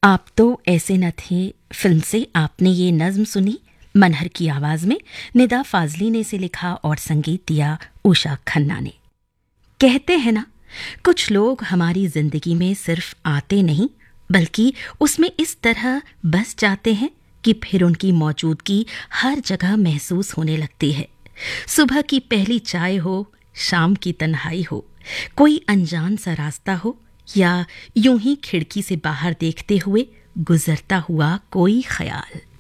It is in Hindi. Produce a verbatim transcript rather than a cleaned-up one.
आप तो ऐसे न थे फिल्म से आपने ये नज्म सुनी। मनहर की आवाज में निदा फाजली ने इसे लिखा और संगीत दिया उषा खन्ना ने। कहते हैं ना, कुछ लोग हमारी जिंदगी में सिर्फ आते नहीं बल्कि उसमें इस तरह बस जाते हैं कि फिर उनकी मौजूदगी हर जगह महसूस होने लगती है। सुबह की पहली चाय हो, शाम की तन्हाई हो, कोई अनजान सा रास्ता हो या यूं ही खिड़की से बाहर देखते हुए गुजरता हुआ कोई ख्याल।